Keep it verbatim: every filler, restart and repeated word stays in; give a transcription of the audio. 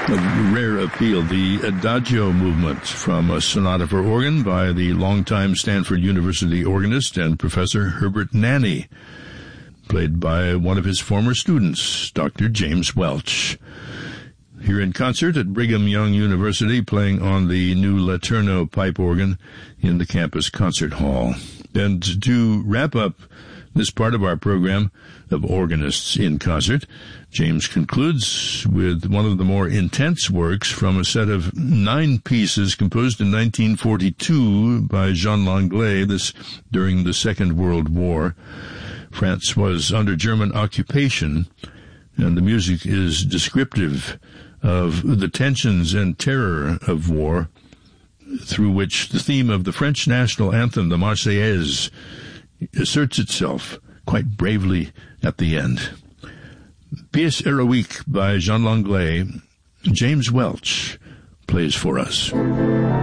of rare appeal, the Adagio movement from a sonata for organ by the longtime Stanford University organist and professor Herbert Nanny, played by one of his former students, Doctor James Welch. Here in concert at Brigham Young University, playing on the new Laterno pipe organ in the campus concert hall. And to wrap up this part of our program of Organists in Concert, James concludes with one of the more intense works from a set of nine pieces composed in nineteen forty-two by Jean Langlais, this during the Second World War. France was under German occupation, and the music is descriptive of the tensions and terror of war, through which the theme of the French national anthem, the Marseillaise, asserts itself quite bravely at the end. Pièce Héroïque by Jean Langlais, James Welch plays for us.